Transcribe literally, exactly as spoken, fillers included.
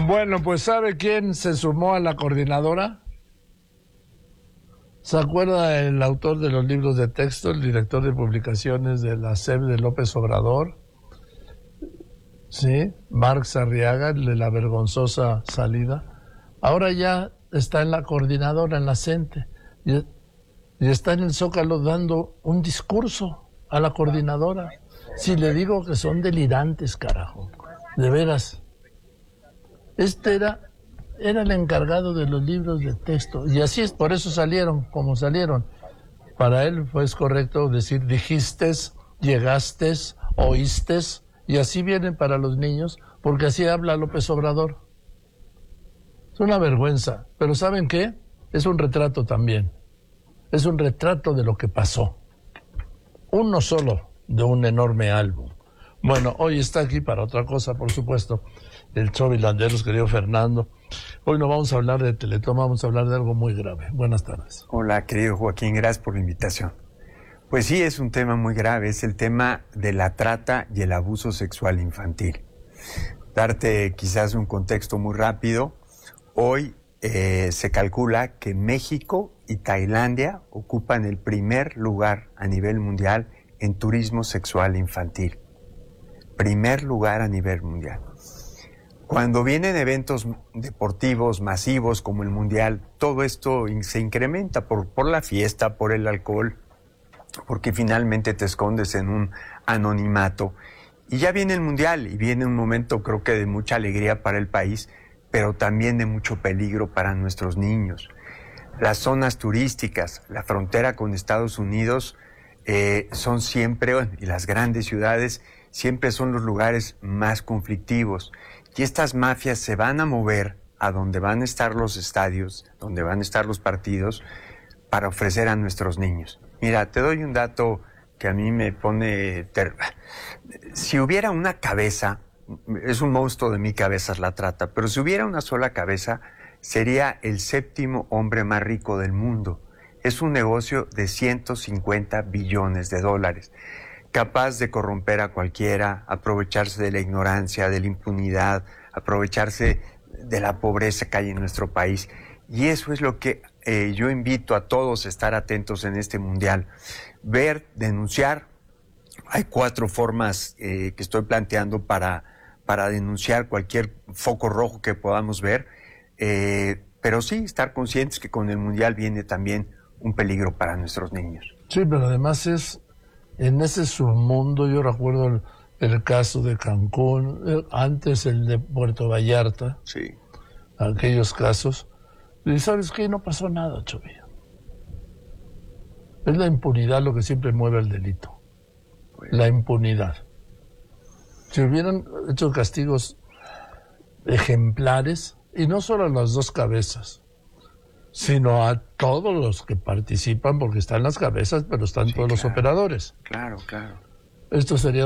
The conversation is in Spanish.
Bueno, pues ¿sabe quién se sumó a la coordinadora? ¿Se acuerda el autor de los libros de texto, el director de publicaciones de la S E P de López Obrador? Sí, Marx Arriaga, el de la vergonzosa salida. Ahora ya está en la coordinadora, en la CENTE, y, y está en el Zócalo dando un discurso a la coordinadora. Si le digo que son delirantes, carajo, de veras. Este era, era el encargado de los libros de texto, y así es, por eso salieron como salieron. Para él fue pues, correcto decir dijistes, llegastes, oístes, y así vienen para los niños, porque así habla López Obrador. Es una vergüenza, pero ¿saben qué? Es un retrato también. Es un retrato de lo que pasó. Uno solo de un enorme álbum. Bueno, hoy está aquí para otra cosa, por supuesto, el Chovi Landeros, querido Fernando. Hoy no vamos a hablar de Teletón, vamos a hablar de algo muy grave. Buenas tardes. Hola, querido Joaquín, gracias por la invitación. Pues sí, es un tema muy grave, es el tema de la trata y el abuso sexual infantil. Darte quizás un contexto muy rápido. Hoy eh, se calcula que México y Tailandia ocupan el primer lugar a nivel mundial en turismo sexual infantil. Primer lugar a nivel mundial. Cuando vienen eventos deportivos masivos como el Mundial, todo esto se incrementa por, por la fiesta, por el alcohol, porque finalmente te escondes en un anonimato. Y ya viene el Mundial y viene un momento creo que de mucha alegría para el país, pero también de mucho peligro para nuestros niños. Las zonas turísticas, la frontera con Estados Unidos eh, son siempre, y las grandes ciudades, siempre son los lugares más conflictivos. Y estas mafias se van a mover a donde van a estar los estadios, donde van a estar los partidos, para ofrecer a nuestros niños. Mira, te doy un dato que a mí me pone... Ter... Si hubiera una cabeza, es un monstruo de mi cabeza la trata, pero si hubiera una sola cabeza, sería el séptimo hombre más rico del mundo. Es un negocio de ciento cincuenta billones de dólares. Capaz de corromper a cualquiera, aprovecharse de la ignorancia, de la impunidad, aprovecharse de la pobreza que hay en nuestro país. Y eso es lo que eh, yo invito a todos a estar atentos en este Mundial. Ver, denunciar. Hay cuatro formas eh, que estoy planteando para, para denunciar cualquier foco rojo que podamos ver. Eh, pero sí, estar conscientes que con el Mundial viene también un peligro para nuestros niños. Sí, pero además es... En ese submundo, yo recuerdo el, el caso de Cancún, eh, antes el de Puerto Vallarta, sí. Aquellos casos, y ¿sabes qué? No pasó nada, Chovilla. Es la impunidad lo que siempre mueve el delito, bueno. La impunidad. Si hubieran hecho castigos ejemplares, y no solo a las dos cabezas, sino a todos los que participan, porque están las cabezas, pero están sí, todos claro. los operadores. Claro, claro. Esto sería